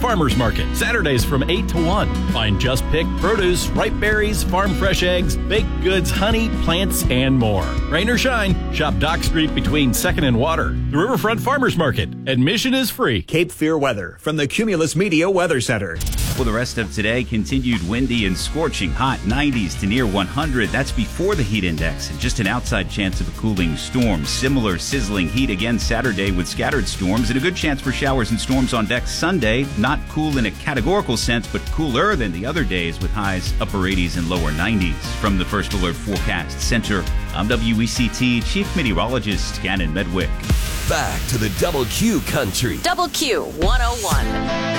Farmers Market, Saturdays from 8 to 1. Find just picked produce, ripe berries, farm fresh eggs, baked goods, honey, plants, and more. Rain or shine, shop Dock Street between 2nd and Water. The Riverfront Farmers Market. Admission is free. Cape Fear weather from the Cumulus Media Weather Center. For the rest of today, continued windy and scorching hot 90s to near 100. That's before the heat index and just an outside chance of a cooling storm. Similar sizzling heat again Saturday with scattered storms and a good chance for showers and storms on deck Sunday. Not cool in a categorical sense, but cooler than the other days with highs upper 80s and lower 90s. From the First Alert Forecast Center, I'm WECT Chief Meteorologist Gannon Medwick. Back to the Double Q Country. Double Q 101.